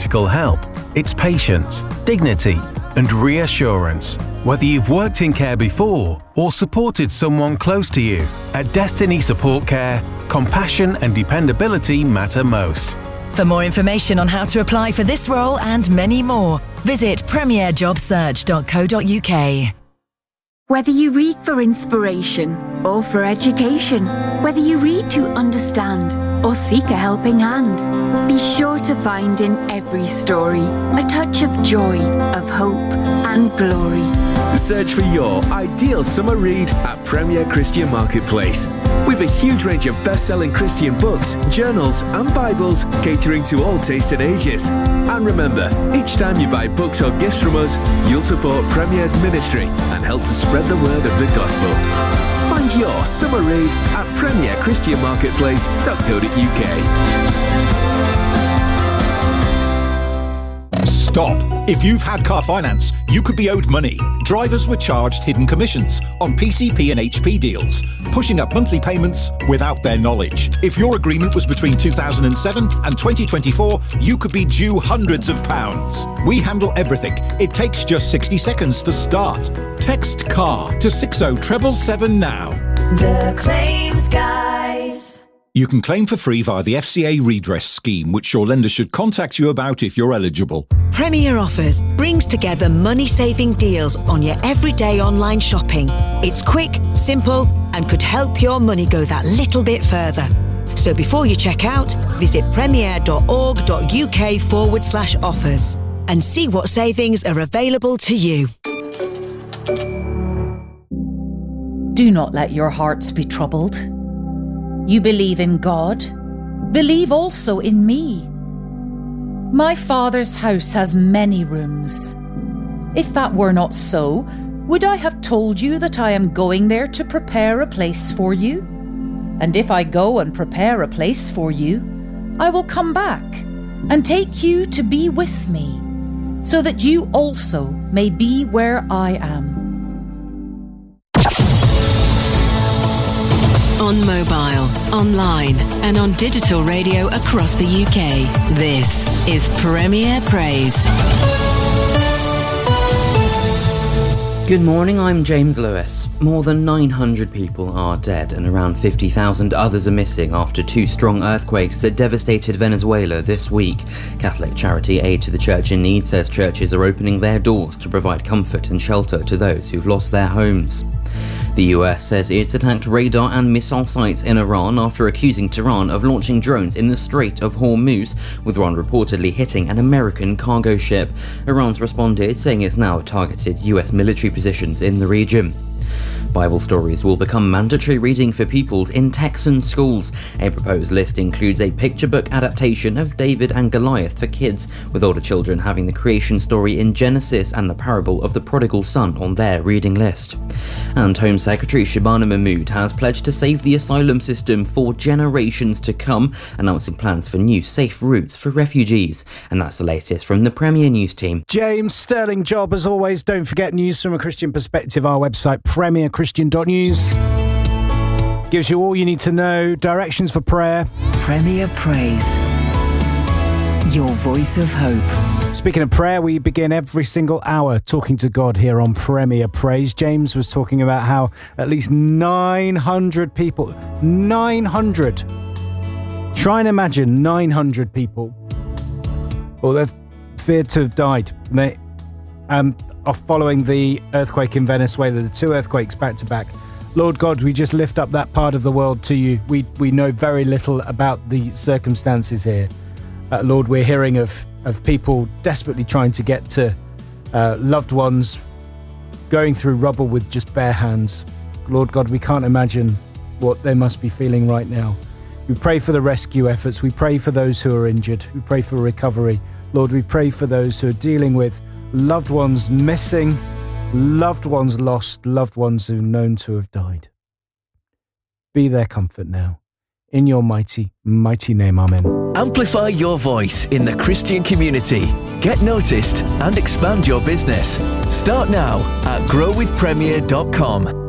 practical help. It's patience, dignity, and reassurance. Whether you've worked in care before or supported someone close to you, at Destiny Support Care, compassion and dependability matter most. For more information on how to apply for this role and many more, visit premierjobsearch.co.uk. Whether you read for inspiration or for education, whether you read to understand or seek a helping hand, be sure to find in every story a touch of joy, of hope and glory. Search for your ideal summer read at Premier Christian Marketplace. We've a huge range of best-selling Christian books, journals and Bibles catering to all tastes and ages. And remember, each time you buy books or gifts from us, you'll support Premier's ministry and help to spread the word of the gospel. Find your summer read at premierchristianmarketplace.co.uk. Stop. If you've had car finance, you could be owed money. Drivers were charged hidden commissions on PCP and HP deals, pushing up monthly payments without their knowledge. If your agreement was between 2007 and 2024, you could be due hundreds of pounds. We handle everything. It takes just 60 seconds to start. Text CAR to 60777 now. The Claims Guys. You can claim for free via the FCA redress scheme, which your lender should contact you about if you're eligible. Premier Offers brings together money-saving deals on your everyday online shopping. It's quick, simple, and could help your money go that little bit further. So before you check out, visit premier.org.uk/offers and see what savings are available to you. Do not let your hearts be troubled. You believe in God, believe also in me. My Father's house has many rooms. If that were not so, would I have told you that I am going there to prepare a place for you? And if I go and prepare a place for you, I will come back and take you to be with me, so that you also may be where I am. On mobile, online and on digital radio across the UK, this is Premier Praise. Good morning, I'm James Lewis. More than 900 people are dead and around 50,000 others are missing after two strong earthquakes that devastated Venezuela this week. Catholic charity Aid to the Church in Need says churches are opening their doors to provide comfort and shelter to those who've lost their homes. The US says it's attacked radar and missile sites in Iran after accusing Tehran of launching drones in the Strait of Hormuz, with one reportedly hitting an American cargo ship. Iran's responded, saying it's now targeted US military positions in the region. Bible stories will become mandatory reading for pupils in Texan schools. A proposed list includes a picture book adaptation of David and Goliath for kids, with older children having the creation story in Genesis and the parable of the prodigal son on their reading list. And Home Secretary Shabana Mahmood has pledged to save the asylum system for generations to come, announcing plans for new safe routes for refugees. And that's the latest from the Premier News team. James, sterling job as always. Don't forget news from a Christian perspective. Our website, premierchristian.news, gives you all you need to know. Directions for prayer. Premier Praise, your voice of hope. Speaking of prayer, we begin every single hour talking to God here on Premier Praise. James was talking about how at least 900 people, 900, try and imagine 900 people, well, they're feared to have died. They are following the earthquake in Venezuela, the two earthquakes back to back. Lord God, we just lift up that part of the world to you. We know very little about the circumstances here. Lord, we're hearing of people desperately trying to get to loved ones going through rubble with just bare hands. Lord God, we can't imagine what they must be feeling right now. We pray for the rescue efforts. We pray for those who are injured. We pray for recovery. Lord, we pray for those who are dealing with loved ones missing, loved ones lost, loved ones who are known to have died. Be their comfort now. In your mighty, mighty name, amen. Amplify your voice in the Christian community. Get noticed and expand your business. Start now at growwithpremier.com.